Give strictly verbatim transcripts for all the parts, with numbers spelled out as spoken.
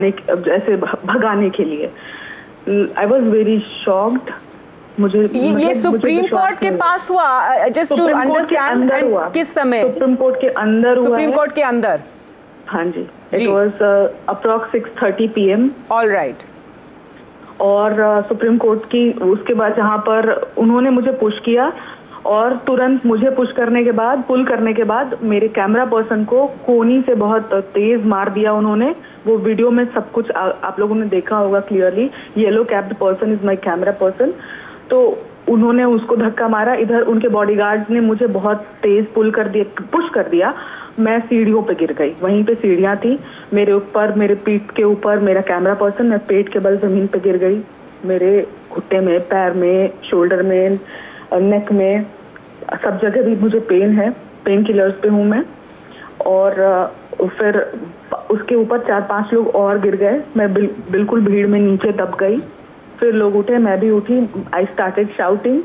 ऐसे भगाने के लिए। I was very shocked. मुझे ये सुप्रीम कोर्ट के पास हुआ, जस्ट टू अंडरस्टैंड, किस समय? सुप्रीम कोर्ट के अंदर हुआ। सुप्रीम कोर्ट के अंदर? हाँ जी, it was approx six thirty P M. All right. और सुप्रीम uh, कोर्ट की उसके बाद जहाँ पर उन्होंने मुझे पुश किया और तुरंत मुझे पुश करने के बाद, पुल करने के बाद मेरे कैमरा पर्सन को कोनी से बहुत तेज मार दिया उन्होंने। वो वीडियो में सब कुछ आ, आप लोगों ने देखा होगा clearly. Yellow capped person is my camera person. तो उन्होंने उसको धक्का मारा। इधर उनके बॉडीगार्ड्स ने मुझे बहुत तेज पुल कर दिया, पुश कर दिया। मैं सीढ़ियों पे गिर गई। वहीं पे सीढ़ियाँ थी, मेरे ऊपर, मेरे पीठ के ऊपर मेरा कैमरा पर्सन। मैं पेट के बल जमीन पे गिर गई। मेरे घुट्टे में, पैर में, शोल्डर में, नेक में, सब जगह भी मुझे पेन है। पेन किलर्स पे हूँ मैं। और फिर उसके ऊपर चार पांच लोग और गिर गए। मैं बिल, बिल्कुल भीड़ में नीचे दब गई। फिर लोग उठे, मैं भी उठी। I started shouting.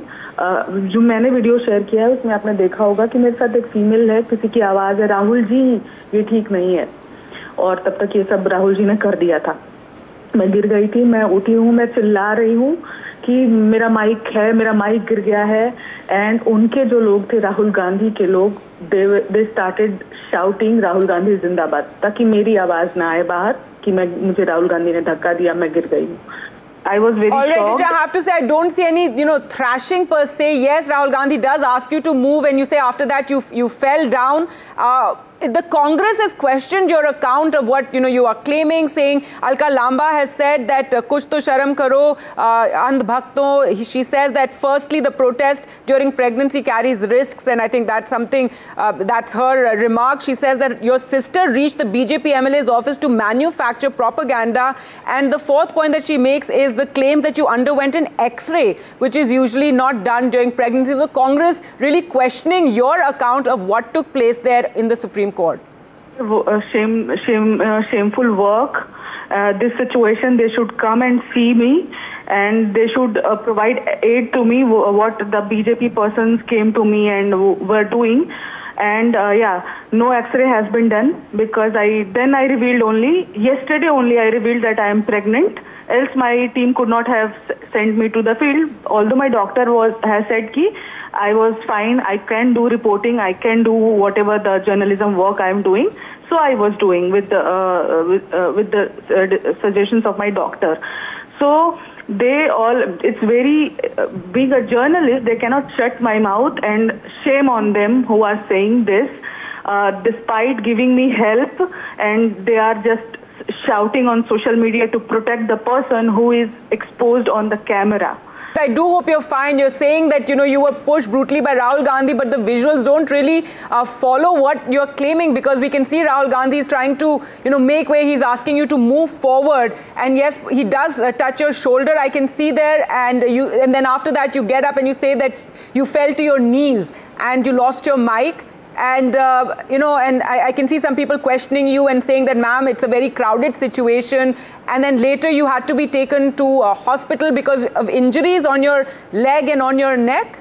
जो मैंने वीडियो शेयर किया है उसमें आपने देखा होगा कि मेरे साथ एक फीमेल है, किसी की आवाज़ है, राहुल जी ये ठीक नहीं है। और तब तक ये सब राहुल जी ने कर दिया था। मैं गिर गई थी, मैं उठी हूँ, मैं चिल्ला रही हूँ कि मेरा माइक है, मेरा माइक गिर गया है। एंड उनके जो लोग थे, राहुल गांधी के लोग, दे they started shouting Rahul Gandhi जिंदाबाद, ताकि मेरी आवाज ना आए बाहर कि मैं मुझे राहुल गांधी ने धक्का दिया, मैं गिर गई हूँ। I was very All right, shocked. I have to say, I don't see any, you know, thrashing per se. Yes, Rahul Gandhi does ask you to move, and you say after that you you fell down. Uh, the Congress has questioned your account of what, you know, you are claiming, saying Alka Lamba has said that uh, kuch to sharam karo, uh, andh bhakto. She says that firstly the protest during pregnancy carries risks, and I think that's something, uh, that's her uh, remark. She says that your sister reached the B J P M L A's office to manufacture propaganda, and the fourth point that she makes is the claim that you underwent an X-ray, which is usually not done during pregnancy. So Congress really questioning your account of what took place there in the Supreme Court. Uh, shame, shame, uh, shameful work. Uh, this situation, they should come and see me, and they should uh, provide aid to me. What the B J P persons came to me and were doing. And uh, yeah, no X-ray has been done, because I then I revealed only yesterday only I revealed that I am pregnant. Else my team could not have sent me to the field. Although my doctor was has said ki I was fine, I can do reporting, I can do whatever the journalism work I am doing. So I was doing with the uh, with, uh, with the uh, suggestions of my doctor. So they all, it's very, uh, being a journalist, they cannot shut my mouth, and shame on them who are saying this, uh, despite giving me help, and they are just shouting on social media to protect the person who is exposed on the camera. I do hope you're fine. You're saying that, you know, you were pushed brutally by Rahul Gandhi, but the visuals don't really uh, follow what you're claiming, because we can see Rahul Gandhi is trying to, you know, make way. He's asking you to move forward. And yes, he does uh, touch your shoulder. I can see there. And you, and then after that, you get up and you say that you fell to your knees and you lost your mic. And, uh, you know, and I, I can see some people questioning you and saying that, ma'am, it's a very crowded situation. And then later you had to be taken to a hospital because of injuries on your leg and on your neck.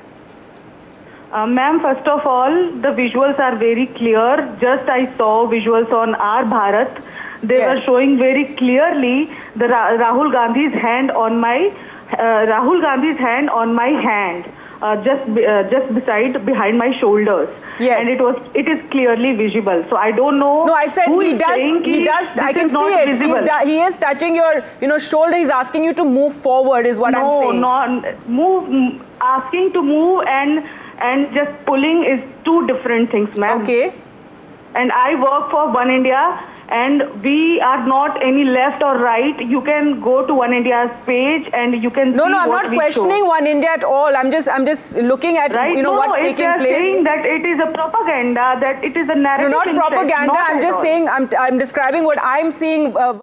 Uh, ma'am, first of all, the visuals are very clear. Just I saw visuals on Our Bharat. They yes. were showing very clearly the Ra Rahul Gandhi's hand on my, uh, Rahul Gandhi's hand on my hand. Uh, just uh, just beside behind my shoulders, yes. and it was it is clearly visible. So I don't know. No, I said he does. He does. I can see it. He is touching your, you know, shoulder. He's asking you to move forward. Is what no, I'm saying. No, not move. Asking to move and and just pulling is two different things, ma'am. Okay. And I work for One India. And we are not any left or right. You can go to One India's page and you can no, see no. I'm what not we questioning show. One India at all. I'm just, I'm just looking at right? you know no, what's taking place. No, saying that it is a propaganda, that it is a narrative. No, not propaganda. Not I'm just all. saying. I'm, I'm describing what I'm seeing. Uh,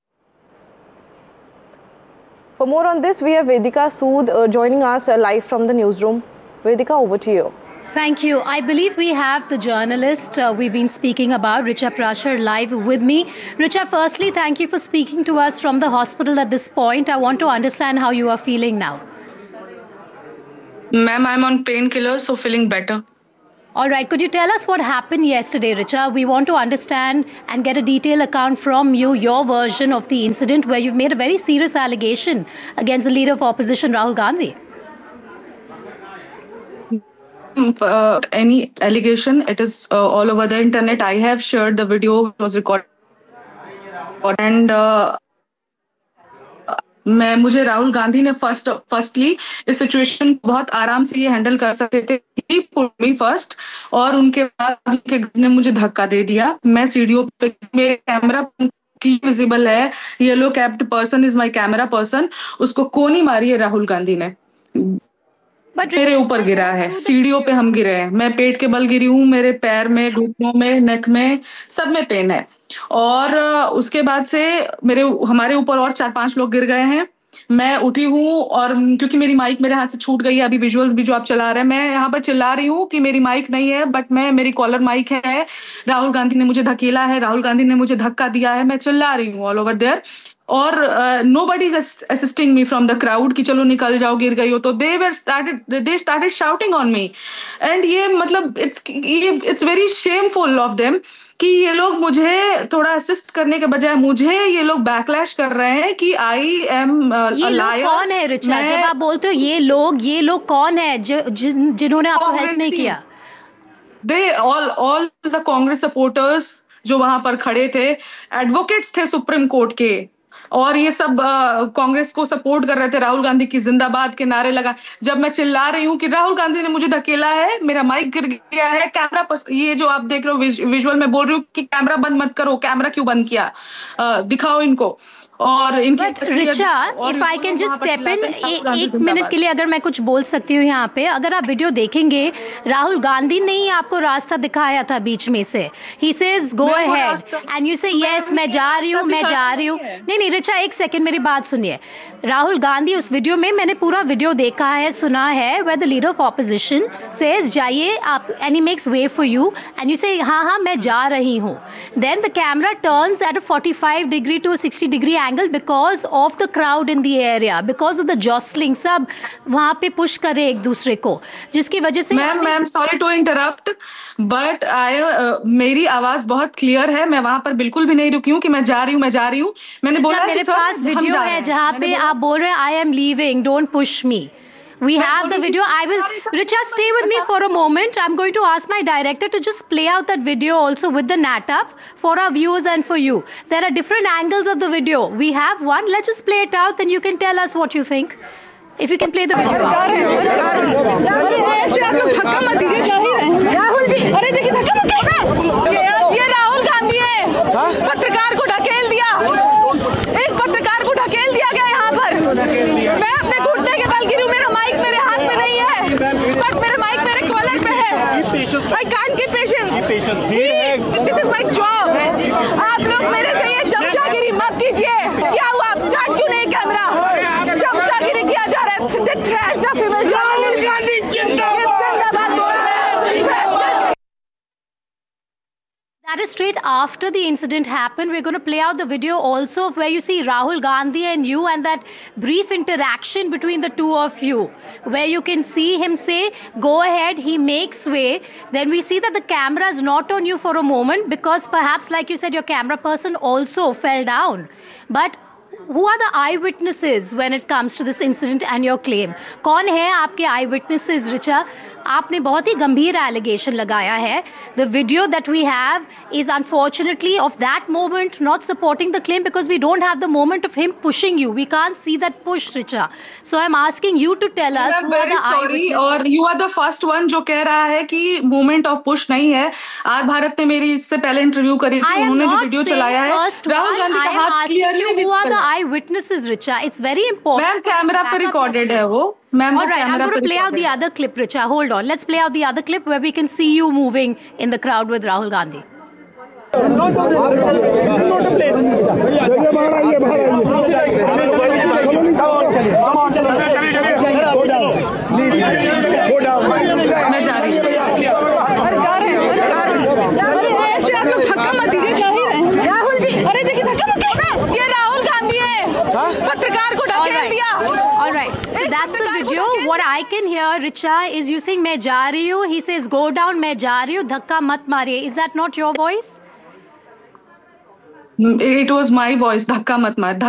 For more on this, we have Vedika Sood uh, joining us uh, live from the newsroom. Vedika, over to you. Thank you. I believe we have the journalist uh, we've been speaking about, Richa Prashar, live with me. Richa, firstly, thank you for speaking to us from the hospital at this point. I want to understand how you are feeling now. Ma'am, I'm on painkillers, so feeling better. All right, could you tell us what happened yesterday, Richa? We want to understand and get a detailed account from you, your version of the incident where you've made a very serious allegation against the leader of opposition, Rahul Gandhi. Uh, any allegation, it is uh, all over the internet. I have shared the video, it was recorded, and uh, मैं मुझे राहुल गांधी ने first firstly इस situation को बहुत आराम से ये handle कर सकते थे, मी फर्स्ट, और उनके बाद उनके ने मुझे धक्का दे दिया। मैं सीढ़ियों पे, मेरे कैमरा विजिबल है, yellow capped person is my camera person, उसको कोनी मारी है राहुल गांधी ने, बट मेरे ऊपर गिरा है, सीढ़ियों पे हम गिरे हैं, मैं पेट के बल गिरी हूँ, मेरे पैर में, घुटनों में, नेक में, सब में पेन है। और उसके बाद से मेरे हमारे ऊपर और चार पांच लोग गिर गए हैं। मैं उठी हूँ और क्योंकि मेरी माइक मेरे हाथ से छूट गई है, अभी विजुअल्स भी जो आप चला रहे हैं, मैं यहाँ पर चिल्ला रही हूँ कि मेरी माइक नहीं है, बट मैं मेरी कॉलर माइक है। राहुल गांधी ने मुझे धकेला है, राहुल गांधी ने मुझे धक्का दिया है, मैं चिल्ला रही हूँ ऑल ओवर देयर, और no body is assisting me from the crowd कि चलो निकल जाओ, गिर गई हो तो। दे were started they started shouting on me, and ये मतलब it's it's very shameful of them कि ये लोग मुझे थोड़ा असिस्ट करने के बजाय मुझे ये लोग बैकलैश कर रहे हैं कि आई एम ये लोग कौन है रिचा? जब आप बोलते हो ये लोग, ये लोग कौन है जो जिन, जिन्होंने आपको हेल्प नहीं किया? They all all the Congress supporters जो वहां पर खड़े थे, एडवोकेट्स थे सुप्रीम कोर्ट के, और ये सब कांग्रेस को सपोर्ट कर रहे थे, राहुल गांधी की जिंदाबाद के नारे लगा। जब मैं चिल्ला रही हूँ कि राहुल गांधी ने मुझे धकेला है, मेरा माइक गिर गया है, कैमरा पर, ये जो आप देख रहे हो विज, विजुअल में बोल रही हूँ कि कैमरा बंद मत करो, कैमरा क्यों बंद किया, आ, दिखाओ इनको। और इनकी Richa, if I can just step in एक मिनट के लिए, अगर मैं कुछ बोल सकती हूँ यहाँ पे, अगर आप वीडियो देखेंगे, राहुल गांधी ने ही आपको रास्ता दिखाया था बीच में से। He says go ahead and you से यस मैं जा रही हूँ, मैं जा रही हूँ। नहीं नहीं रिचा, एक सेकंड मेरी बात सुनिए। राहुल गांधी उस वीडियो में, मैंने पूरा वीडियो देखा है, सुना है, where the leader of opposition says जाइए आप, and he makes way for you and you से हाँ हाँ मैं जा रही हूँ। Then the camera turns at a forty five degree to sixty degree angle because of the crowd in the area, because of the जॉसलिंग, सब वहाँ पे पुश करे एक दूसरे को, जिसकी वजह से। Ma'am ma'am sorry to interrupt, but I मेरी आवाज बहुत क्लियर है, मैं वहां पर बिल्कुल भी नहीं रुकी हूँ कि मैं जा रही हूँ, मैं जा रही हूँ। मैंने बोला मेरे पास वीडियो है जहाँ पे आप बोल रहे हैं I am leaving, don't push me. We have the video. I will, Richa, stay with me for a moment. I'm going to ask my director to just play out that video also with the NATAP for our viewers and for you. There are different angles of the video. We have one. Let's just play it out, then you can tell us what you think. If you can play the video. ऐसे आप लोग धक्का मत दीजिए, जा ही रहे हैं। राहुल जी, अरे देखिए धक्का मत दीजिए। ये राहुल गांधी है, पत्रकार को ढकेल दिया, एक पत्रकार को ढकेल दिया गया यहाँ पर। मैं अपने घुटने के बल गिरी हूँ, मेरा माइक मेरे हाथ में नहीं है, बट मेरा माइक मेरे कॉलर पे है। I can't keep patience. This is my job. आप लोग मेरे से ये चमचागिरी मत कीजिए। क्या हुआ, स्टार्ट क्यों नहीं कैमरा? चमचागिरी किया जा रहा है। The trash of female journalists. जिंदाबाद बोल रहे हैं। That is straight after the incident happened. We're going to play out the video also of where you see Rahul Gandhi and you, and that brief interaction between the two of you, where you can see him say, go ahead, he makes way. Then we see that the camera is not on you for a moment because perhaps, like you said, your camera person also fell down. But who are the eyewitnesses when it comes to this incident and your claim? कौन है आपके eyewitnesses, Richa? आपने बहुत ही गंभीर allegation लगाया है. The video that we have is unfortunately of that moment not supporting the claim because we don't have the moment of him pushing you. We can't see that push, Richa. So I'm asking you to tell us who are the eyewitnesses. और you are the first one जो कह रहा है कि moment of push नहीं है. आज भारत ने मेरी इससे पहले इंटरव्यू करी थी, उन्होंने जो वीडियो चलाया है, राहुल गांधी का हाथ clearly who are the eyewitnesses, Richa? It's very important. Ma'am camera पर रिकॉर्डेड है वो. All right, I'm going to play out the other clip, Richa. Hold on. Let's play out the other clip where we can see you moving in the crowd with Rahul Gandhi. No, sir, this is not a place. Come on, go down. Leave. Go down. मैं जा रही हूँ. अरे जा रहे हैं. अरे ऐसे आप लोग धक्का मत दीजिए, जा ही रहे हैं. राहुल जी, अरे देखिए धक्का मत दीजिए. ये राहुल गांधी है. पत्रकार को ढकेल दिया. All right. So that's the video. What I can hear, Richa, is you saying, "मैं जा रही हूँ." He says, "Go down, मैं जा रही हूँ, धक्का मत मारिए." Is that not your voice? It was my voice, धक्का मत मार.